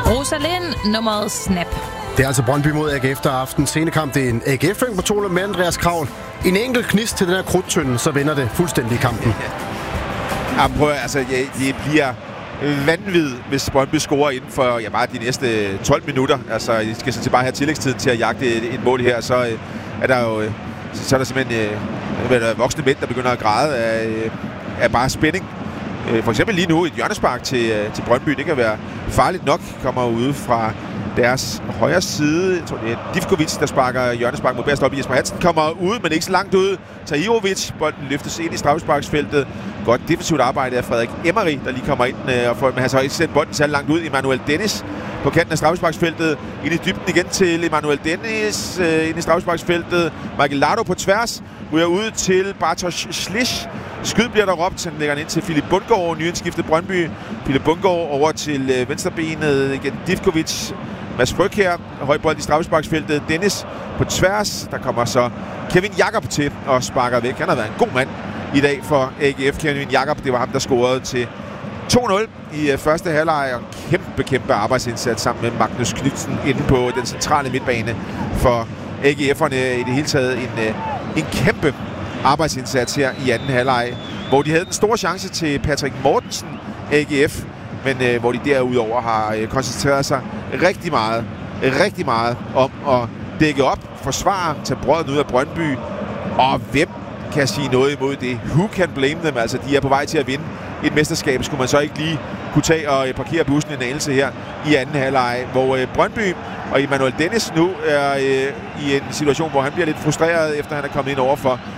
Rosalind, nummeret Snap. Det er altså Brøndby mod AGF, der aften scenekamp. Det er en AGF-føring på 2 med Andreas Kravl. En enkelt knist til den her krudtønde, så vender det fuldstændig i kampen. Ja, prøv, altså, det bliver vanvittigt, hvis Brøndby scorer inden for bare de næste 12 minutter. Altså, I skal så bare have tillægstiden til at jagte et mål her, så er der jo så er der simpelthen voksne mænd, der begynder at græde af bare spænding. For eksempel lige nu et hjørnespark til Brøndby. Det kan være farligt nok. Kommer ude fra deres højre side. Jeg tror, det er Divkovic, der sparker hjørnespark mod bedst op. Jesper Hansen kommer ud, men ikke så langt ud. Tahirovic, bolden løftes ind i straffesparksfeltet. Godt defensivt arbejde af Frederik Emery, der lige kommer ind. Men han så ikke sendt bolden så langt ud. Emmanuel Dennis på kanten af straffesparksfeltet. Ind i dybden igen til Emmanuel Dennis. Ind i straffesparksfeltet. Michael Lardo på tværs. Ryger ud til Bartosz Slisz. Skyd bliver der råbt. Han lægger ind til Philip Bundgaard, nyindskiftet Brøndby. Philip Bundgaard over til venstrebenet. Igen Divkovic. Mads Fryg her. Højbold i straffesparksfeltet. Dennis på tværs. Der kommer så Kevin Jakob til og sparker væk. Han har været en god mand i dag for AGF. Kevin Jakob, det var ham, der scorede til 2-0 i første halvleg. Og kæmpe arbejdsindsats sammen med Magnus Knudsen inde på den centrale midtbane for AGF'erne. I det hele taget en kæmpe arbejdsindsats her i anden halvleg, hvor de havde den store chance til Patrick Mortensen, AGF, men hvor de derudover har koncentreret sig rigtig meget om at dække op, forsvare, tage brøden ud af Brøndby. Og hvem kan sige noget imod det? Who can blame them? Altså, de er på vej til at vinde et mesterskab. Skulle man så ikke lige kunne tage og parkere bussen en anelse her i anden halvleg, hvor Brøndby og Emmanuel Dennis nu er i en situation, hvor han bliver lidt frustreret, efter han er kommet ind over for